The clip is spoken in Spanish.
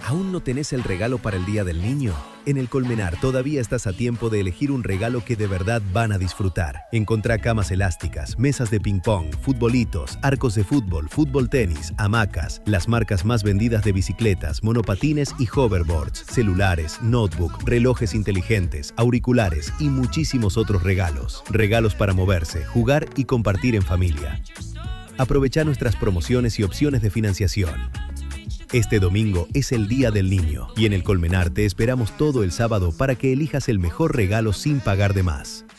¿Aún no tenés el regalo para el Día del Niño? En el Colmenar todavía estás a tiempo de elegir un regalo que de verdad van a disfrutar. Encontrá camas elásticas, mesas de ping-pong, futbolitos, arcos de fútbol, fútbol tenis, hamacas, las marcas más vendidas de bicicletas, monopatines y hoverboards, celulares, notebook, relojes inteligentes, auriculares y muchísimos otros regalos. Regalos para moverse, jugar y compartir en familia. Aprovecha nuestras promociones y opciones de financiación. Este domingo es el Día del Niño y en el Colmenar te esperamos todo el sábado para que elijas el mejor regalo sin pagar de más.